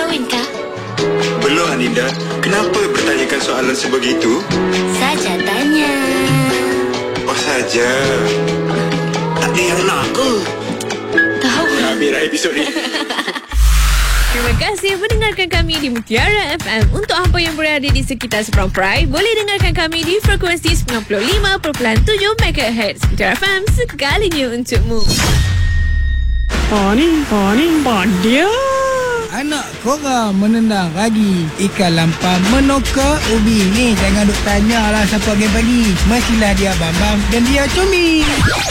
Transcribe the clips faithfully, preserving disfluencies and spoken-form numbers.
kawinkah? Belum, Aninda. Kenapa bertanyakan soalan sebegitu? Saja tanya. Oh, saja. Tak ada yang nak ke? Tahu. Habislah episod ni. Terima kasih mendengarkan kami di Mutiara F M. Untuk hampa yang berada di sekitar Seberang Perai, boleh dengarkan kami di frekuensi sembilan puluh lima perpuluhan tujuh megahertz. Mutiara F M, segalinya untukmu. Oh ni, oh ni, dia. Anak korang menendang ragi ikan lampam menoka ubi. Ni jangan duk tanya lah siapa pagi-pagi. Mestilah dia Bambam dan dia Combi.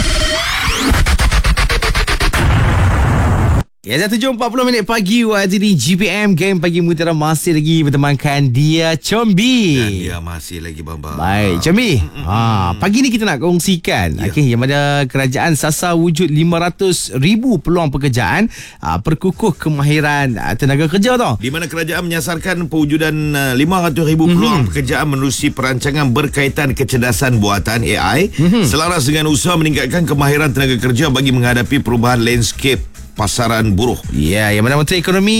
Ya, dah tujuh empat puluh minit pagi waktu di G P M. Game Pagi Mutiara masih lagi bertemankan dia Combi. Dan dia masih lagi Bambang. Baik, Combi. Ha, pagi ni kita nak kongsikan ya. Okey, yang mana kerajaan sasar wujud lima ratus ribu peluang pekerjaan, ha, perkukuh kemahiran ha, tenaga kerja tau. Di mana kerajaan menyasarkan pewujudan uh, lima ratus ribu peluang mm-hmm. pekerjaan menerusi perancangan berkaitan kecerdasan buatan A I mm-hmm. selaras dengan usaha meningkatkan kemahiran tenaga kerja bagi menghadapi perubahan landscape pasaran buruh. Ya, yang mana Menteri Ekonomi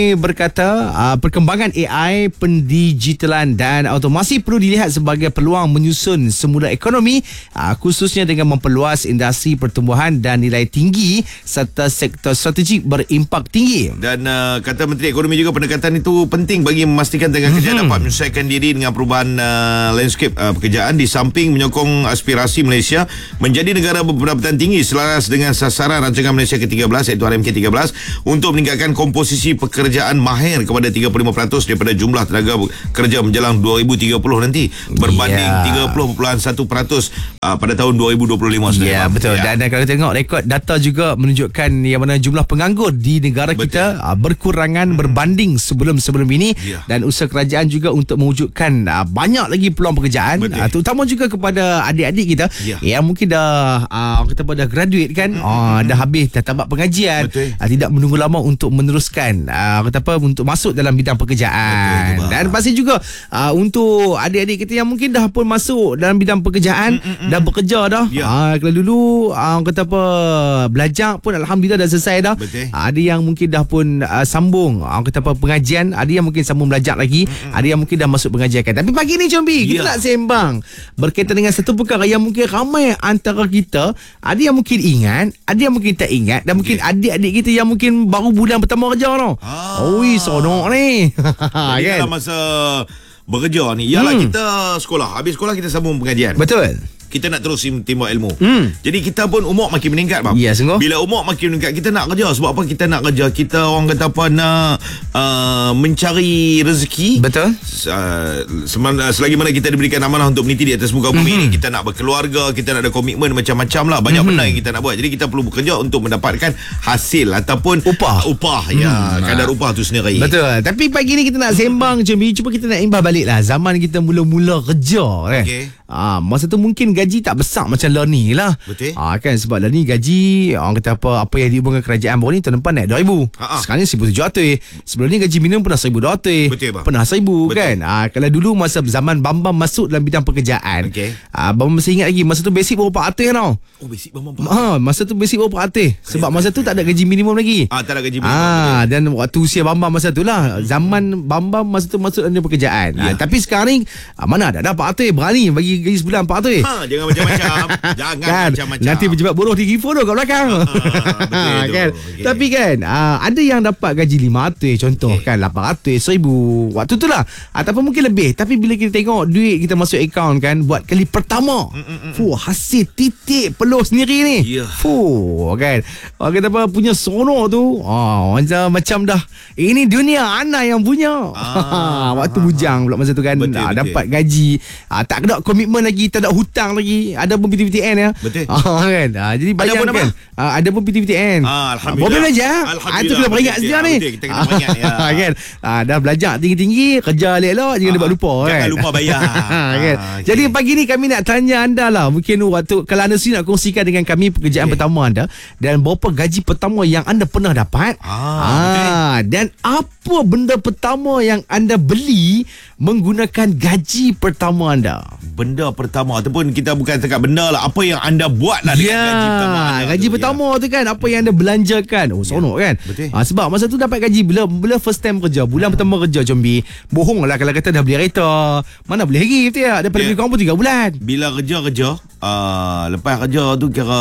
berkata uh, perkembangan A I, pendigitalan dan automasi perlu dilihat sebagai peluang menyusun semula ekonomi, uh, khususnya dengan memperluas industri pertumbuhan dan nilai tinggi serta sektor strategik berimpak tinggi. Dan uh, kata Menteri Ekonomi juga pendekatan itu penting bagi memastikan tenaga kerja mm-hmm. dapat menyesuaikan diri dengan perubahan uh, landscape uh, pekerjaan di samping menyokong aspirasi Malaysia menjadi negara berpendapatan tinggi selaras dengan sasaran rancangan Malaysia ke tiga belas iaitu R M K tiga belas untuk meningkatkan komposisi pekerjaan mahir kepada tiga puluh lima peratus daripada jumlah tenaga kerja menjelang dua ribu tiga puluh nanti berbanding yeah. tiga puluh perpuluhan satu peratus uh, pada tahun dua ribu dua puluh lima. Ya, yeah, betul. Yeah. Dan, dan kalau tengok rekod data juga menunjukkan yang mana jumlah penganggur di negara betul. kita uh, berkurangan hmm. berbanding sebelum-sebelum ini yeah. dan usaha kerajaan juga untuk mewujudkan uh, banyak lagi peluang pekerjaan uh, terutama juga kepada adik-adik kita yeah. yang mungkin dah uh, kita dah graduate kan, hmm. uh, dah habis dah tamat pengajian. Uh, tidak menunggu lama untuk meneruskan uh, kata apa untuk masuk dalam bidang pekerjaan. Betul, dan pasti juga uh, untuk adik-adik kita yang mungkin dah pun masuk dalam bidang pekerjaan, mm-mm. dah bekerja dah. Ya. Uh, kalau dulu uh, kata apa belajar pun alhamdulillah dah selesai dah. Uh, ada yang mungkin dah pun uh, sambung uh, kata apa pengajian, ada yang mungkin sambung belajar lagi, mm-mm. ada yang mungkin dah masuk pengajian kan. Tapi pagi ni Combi, kita ya. nak sembang berkaitan dengan satu perkara yang mungkin ramai antara kita, ada yang mungkin ingat, ada yang mungkin tak ingat dan mungkin okay. adik-adik kita yang mungkin baru bulan pertama kerja tau. Ah. Oi, sonok ni. Jadi kan? Dalam masa bekerja ni, ialah hmm. kita sekolah. Habis sekolah kita sambung pengajian. Betul. Kita nak terus timbul ilmu. Hmm. Jadi kita pun umur makin meningkat, bang. Ya, sungguh. Bila umur makin meningkat, kita nak kerja. Sebab apa kita nak kerja? Kita orang kata apa, nak uh, mencari rezeki. Betul. Uh, semana, selagi mana kita diberikan amanah untuk meniti di atas muka bumi mm-hmm. ni, kita nak berkeluarga, kita nak ada komitmen macam-macam lah. Banyak mm-hmm. benda yang kita nak buat. Jadi kita perlu bekerja untuk mendapatkan hasil ataupun upah. Uh, upah, ya. Hmm. Kadar upah tu sendiri. Betul. Tapi pagi ni kita nak sembang, Combi. Cuba kita nak imbas balik lah zaman kita mula-mula kerja kan. Okay. Ah, masa tu mungkin gaji tak besar macam lah ni lah. Betul. Ah, kan sebab lah ni gaji orang kata apa apa yang diumumkan kerajaan baru ni tahun depan naik dua ribu. Ha-ha. Sekarang ni seribu tujuh ratus. Sebelum ni gaji minimum pernah seribu dua ratus. Betul, bang. Pernah seribu. Betul. Kan. Ah, kalau dulu masa zaman Bambam masuk dalam bidang pekerjaan. Okay. Ah, Bambam masih ingat lagi masa tu basic baru empat ratus tau. Oh, basic Bambam. Ah, masa tu basic baru empat ratus. Sebab masa tu tak ada gaji minimum lagi. Ah, tak ada gaji minimum. Ah, dan waktu usia Bambam masa tu lah. Zaman Bambam masa tu masuk dalam pekerjaan. Ya. Ah, tapi sekarang ni ah, mana ada dah empat ratus berani bagi gaji sebulan empat ratus. Ha, jangan macam-macam. Jangan kan? macam-macam. Nanti berjebat buruh tinggi foto kat belakang. Ha, betul kan? Okay. Tapi kan uh, ada yang dapat gaji lima ratus contoh okay. kan, lapan ratus, seribu waktu tu lah, ataupun mungkin lebih. Tapi bila kita tengok duit kita masuk akaun kan buat kali pertama, fuh, hasil titik peluh sendiri ni. Yeah. Fuh, kan? Orang kata apa punya sonok tu. Oh, macam macam dah ini dunia anak yang punya. Ah, waktu bujang pula masa tu kan. Betul, ah, betul. Dapat gaji, ah, tak ada komitmen lagi, tak ada hutang lagi, ada pun P T V T N ya. Betul. Ah, kan. Ah, jadi bayang kan. Ah, ada pun P T V T N. Ah, alhamdulillah. Boleh belajar. Ah, itu kena peringat sejarah ni. Betul, kita kena peringat ya. Kan. Ah, dah belajar tinggi-tinggi, kerja elok-elok, jangan dapat lupa kan. Jangan lupa bayar. kan. Okay. Jadi pagi ni kami nak tanya anda lah, mungkin waktu kalau anda sendiri nak kongsikan dengan kami pekerjaan okay. pertama anda dan berapa gaji pertama yang anda pernah dapat. Ah, ah dan apa benda pertama yang anda beli menggunakan gaji pertama anda? Benda pertama ataupun kita bukan cakap benda lah, apa yang anda buat lah dengan Ya, gaji pertama anda gaji tu, pertama tu kan, apa yang anda belanjakan. Oh, seronok kan? Betul. Ha, sebab masa tu dapat gaji bila bila first time kerja, bulan pertama kerja Combi. Bohong lah kalau kata dah beli kereta. Mana boleh lagi, betul tak? Daripada Ya. beli kamu pun tiga bulan. Bila kerja-kerja uh, lepas kerja tu kira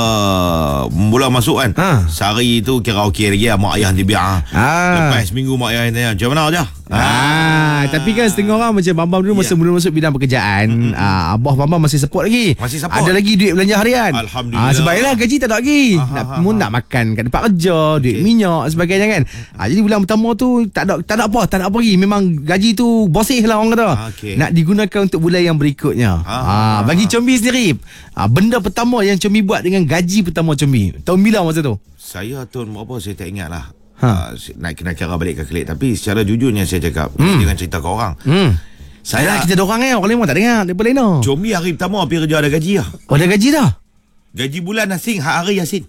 mula masuk kan, Ha. sehari tu kira okey lagi, mak ayah dia biar. Ah. Lepas seminggu mak ayah tanya macam mana je. Ah, tapi kan setengah orang macam Bambam dulu masa Ya. mula masuk bidang pekerjaan, mm-hmm. ah, abah Bambam masih support lagi. Masih support. Ada lagi duit belanja harian. Alhamdulillah. Ah, sebab ialah gaji tak ada lagi. Ah, nak ah, pun ah, nak makan kat tempat kerja, duit Okey. minyak sebagainya kan. Ah, jadi bulan pertama tu tak ada tak ada apa, tak ada apa lagi. Memang gaji tu bosih lah orang kata. Ah, okey. Nak digunakan untuk bulan yang berikutnya. Ah, Ah, bagi Combi sendiri, ah, benda pertama yang Combi buat dengan gaji pertama Combi. Tahun bila masa tu? Saya tahun berapa saya tak ingat lah. Ha. Uh, nak kena kira balik kalkulat. Tapi secara jujurnya saya cakap, hmm. jangan cerita ke orang. Hmm. Saya Saya kita ada orang eh, orang lain pun tak dengar. Dia lain dah. Combi hari pertama pergi kerja ada gaji lah. Oh, ada gaji dah. Gaji bulan asing, hari Yasin.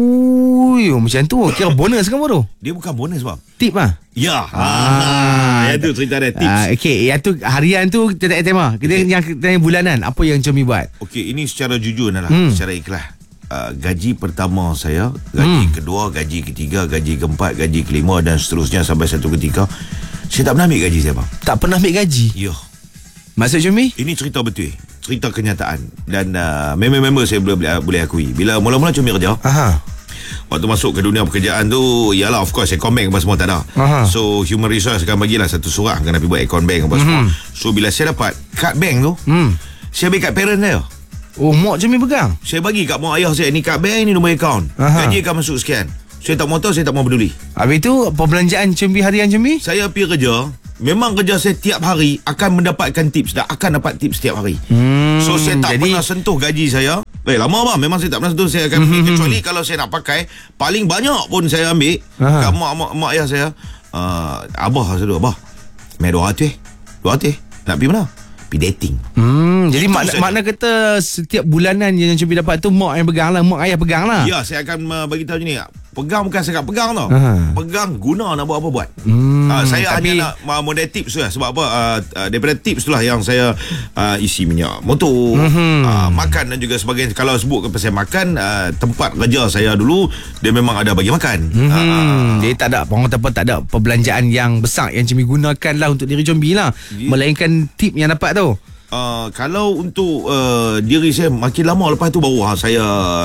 Ui, macam tu. Kira bonus ke apa tu? Dia bukan bonus bang. Tip lah. Ya. Ah. Ah, yang tu cerita dia tips. Ah, okay, yang tu harian tu kita tak tema. Kita Okay. yang kita yang bulanan. Apa yang Combi buat? Okey, ini secara jujur lah, Hmm. secara ikhlas. Uh, gaji pertama saya, gaji hmm. kedua, gaji ketiga, gaji keempat, gaji kelima dan seterusnya sampai satu ketika saya tak pernah ambil gaji saya bang. Tak pernah ambil gaji. Ya. Maksud Combi? Ini cerita betul, cerita kenyataan dan uh, member-member saya boleh boleh akui. Bila mula-mula Combi kerja, Aha. waktu masuk ke dunia pekerjaan tu, ialah of course account bank apa semua tak ada. Aha. So human resource akan bagilah satu surat kena pergi buat account bank apa semua. So bila saya dapat kad bank tu, Hmm. saya bagi kat parent saya. Oh, mak Combi pegang. Saya bagi kat mak ayah saya, ni kad bank, ni nombor akaun. Aha. Gaji akan masuk sekian. Saya tak mau tahu, saya tak mau peduli. Habis tu perbelanjaan Combi harian Combi? Saya pergi kerja, memang kerja saya tiap hari akan mendapatkan tips, dan akan dapat tips tiap hari. Hmm, So saya tak jadi- pernah sentuh gaji saya. Eh lama bang, memang saya tak pernah sentuh. Saya akan mm-hmm. kecuali kalau saya nak pakai, paling banyak pun saya ambil Aha. kat mak, mak, mak ayah saya. uh, Abah saya dulu, abah Mai dua ratus eh dua ratus nak pergi mana? Pergi dating. Hmm, jadi Itu makna, saja. makna kata setiap bulanan yang Combi dapat tu mak yang pegang lah, mak ayah pegang lah. Ya, saya akan uh, bagi tahu je ni. Pegang bukan sekat pegang tau. Aha. Pegang guna nak buat apa buat. Hmm, uh, saya tapi- hanya nak uh, model tips tu lah. Sebab apa? Uh, uh, daripada tips tu lah yang saya uh, isi minyak motor, Mhm. uh, makan dan juga sebagainya. Kalau sebut ke pasal makan, uh, tempat kerja saya dulu dia memang ada bagi makan. Hmm, Uh, jadi tak ada orang kata apa, tak ada perbelanjaan yang besar yang Combi gunakan lah untuk diri Combi lah. Ya. Melainkan tip yang dapat tu. Uh, kalau untuk uh, diri saya makin lama lepas tu baru ha, saya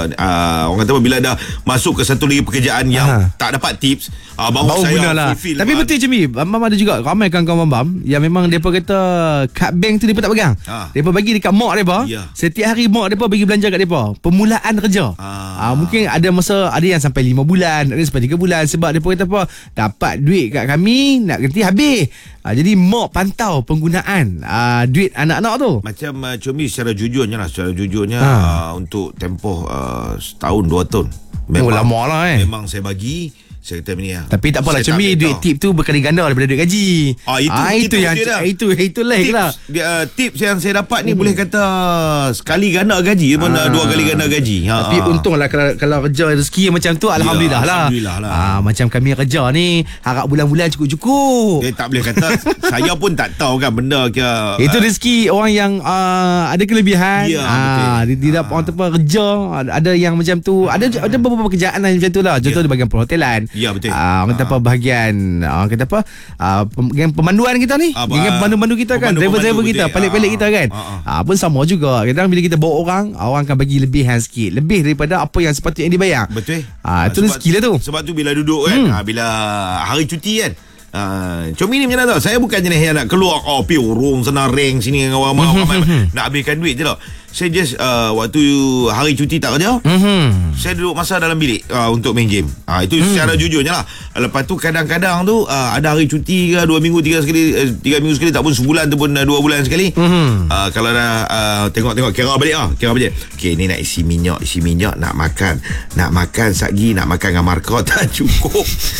uh, orang kata apa, bila dah masuk ke satu lagi pekerjaan yang Aha. tak dapat tips, uh, baru, Baru saya guna lah. fulfill. Tapi uh, betul Combi, Bambam ada juga ramai kawan-kawan Bambam yang memang mereka kata kad bank tu mereka tak pegang. Ah. Mereka bagi dekat mak mereka. Ya. Setiap hari mak mereka bagi belanja kat mereka. Permulaan kerja. Ah. Ah, mungkin ada masa ada yang sampai lima bulan, ada yang sampai tiga bulan sebab mereka kata apa, dapat duit kat kami nak ganti habis. Ah, jadi mak pantau penggunaan ah, duit anak-anak tu. Macam uh, Combi secara jujurnya lah, secara jujurnya Ha. uh, untuk tempoh uh, setahun dua tahun Oh, lama lah eh. memang saya bagi. Saya kata ni lah, Tapi tak apalah saya Combi, ambil duit tau. tip tu berkali ganda daripada duit gaji. Ah, itu, ah, itu, itu yang betul dah. itu itu lain tips, lah. dia, uh, tips yang saya dapat ni boleh kata sekali ganda gaji pun Ah. dua kali ganda gaji. Ha, Tapi ha. untunglah kalau kalau kerja rezeki yang macam tu, alhamdulillah lah. Alhamdulillah lah. Ah, macam kami kerja ni harap bulan-bulan cukup-cukup. Dia tak boleh kata saya pun tak tahu kan benda ke. Itu rezeki orang yang uh, ada kelebihan. Ya, ah, betul. dia, dia dapat orang tempat kerja, ada, ada yang macam tu, ada ada beberapa pekerjaan yang macam tu lah. Contoh Ya. di bahagian perhotelan. Ya, betul. Ah, orang tempat bahagian orang kata apa? Ah, pem, geng pemanduan kita ni. Ah, Geng pemandu-pemandu kita kan, pemandu-pemandu driver-driver kita, betul. pelik-pelik Ah, kita kan. ah, ah. Ah, pun sama juga. Kadang bila kita bawa orang, orang akan bagi lebihan sikit, lebih daripada apa yang sepatutnya dibayar. Betul. Ah, itu sebab, rezeki lah tu. Sebab tu bila duduk kan, hmm. bila hari cuti kan, Uh, Combi ni macam mana tau, saya bukan jenis yang nak keluar oh pi urung sana ring sini dengan orang ramai nak habiskan duit je tau. Saya just uh, waktu hari cuti tak kerja, Mhm. saya duduk masa dalam bilik uh, untuk main game. uh, Itu hmm. secara jujurnya lah. Lepas tu kadang-kadang tu uh, ada hari cuti ke dua minggu tiga sekali, uh, tiga minggu sekali, tak pun sebulan tu pun uh, dua bulan sekali. Mhm. uh, Kalau dah uh, tengok-tengok kira balik lah, kira balik. Okay, ni nak isi minyak, isi minyak, nak makan, nak makan sagi, nak makan dengan markah tak cukup.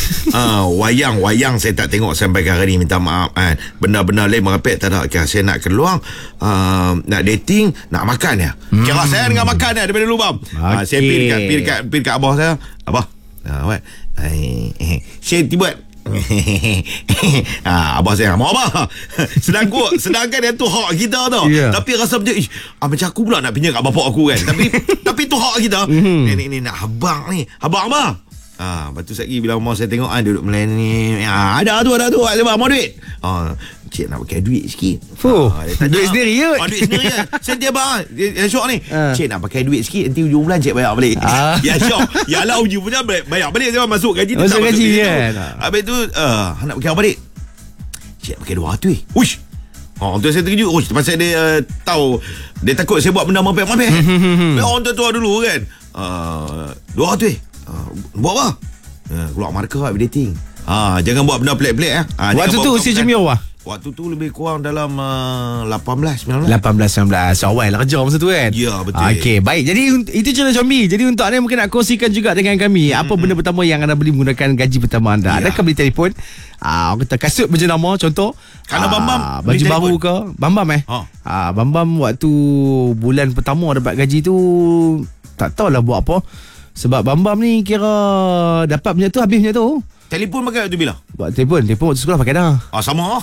uh, Wayang, wayang saya tak tengok sampai hari ni, minta maaf kan. Benda-benda lain merepek tak ada. Okay, saya nak keluar, uh, nak dating, nak makan ya. Hmm. Kira saya dengan makan ya daripada dulu bang. Okay. Uh, saya pergi dekat, pergi dekat, pergi dekat abah saya. Abah, uh, what? Eh, eh. Saya tiba ha, abah saya, mau abah. Sedang ku, sedangkan yang tu hak kita tau. Yeah. Tapi rasa macam, ish, ah, macam aku pula nak pinjam kat bapak aku kan. Tapi tapi tu hak kita. Mm-hmm. Ni ni nak abang ni. Abang abang. Ah, ha, lepas tu sekali bila mau saya tengok ah duduk melayani ni. Ah, ada tu ada tu. Ada mau duit. Ah, cik nak pakai duit sikit. Fuh, ah, tanya, duit sendiri je. Ah, duit sendiri je. Sentiasa bang. Yang syok ni. Ah. Cik nak pakai duit sikit, nanti hujung bulan cik bayar balik. Ah. Ya syok. Yalah hujung bulan bayar balik saya masuk gaji Masuk tetap gaji masuk kan. tu. Habis tu uh, nak pakai apa balik? Cik pakai dua ratus. Uish. Oh, tu saya terkejut. Oh, pasal dia uh, tahu dia takut saya buat benda mampir-mampir. Orang tua-tua dulu kan. Uh, dua ratus. Uh, buat apa? Uh, keluar markah habis dating. Ah, jangan buat benda pelik-pelik eh. Ah, Waktu tu usia macam awak? Waktu tu lebih kurang dalam uh, lapan belas sembilan belas. lapan belas sembilan belas. So, awal lah kerja masa tu kan? Ya, betul. Okey, baik. Jadi itu cerita Combi. Jadi untuk anda mungkin nak kongsikan juga dengan kami. Apa benda pertama yang anda beli menggunakan gaji pertama anda? Ya. Adakah beli telefon? Ah, orang kata kasut berjenama contoh. Kalau Ah, Bambam baju beli baru telefon. ke? Bambam eh? Ha. Ah, Bambam waktu bulan pertama dapat gaji tu tak tahulah buat apa. Sebab Bambam ni kira dapat punya tu habis punya tu. Telefon pakai waktu bila? Buat telefon, telefon waktu sekolah pakai dah. Ah, sama.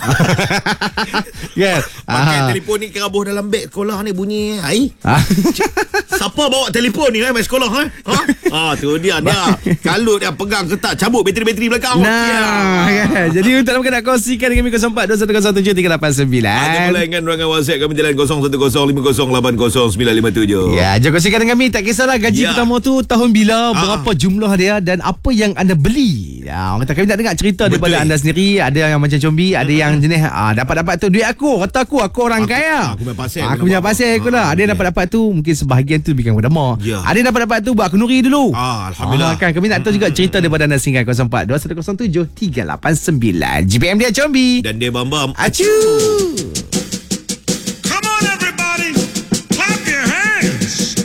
Kan? Pakai Ah. telefon ni kerabuh dalam beg sekolah ni bunyi. Hai. Ah. Siapa bawa telefon ni eh main sekolah eh? Ha? Ah, tu dia dia. Kalau dia pegang ketat cabut bateri-bateri belakang. Nah, kan? Jadi untuk anda nak kongsikan dengan kami kosong empat dua satu kosong tujuh tiga lapan sembilan. Ada pula dengan ruangan WhatsApp kami jalan kosong satu kosong lima kosong lapan kosong sembilan lima tujuh. Ya, jom kongsikan dengan kami. Tak kisahlah gaji Ya. pertama tu tahun bila, Ah. berapa jumlah dia dan apa yang anda beli. Ya, orang kata kami tak dengar cerita Betul. daripada anda sendiri. Ada yang macam Combi, ada yang jenis ah, dapat-dapat tu duit aku, kata aku, aku orang Aku- kaya. aku punya pasal, Ah, Aku aku punya nampak. pasal aku lah. Ah, Ada yang ya. dapat-dapat tu mungkin sebahagian tu bikin berdama. Ya. Ada yang dapat-dapat tu buat kenduri dulu. Ah, Alhamdulillah. Ah, kan kami nak tahu juga cerita daripada anda singkat kosong empat dua satu kosong tujuh tiga lapan sembilan. G P M dia Combi. Dan dia Bambam. Acu.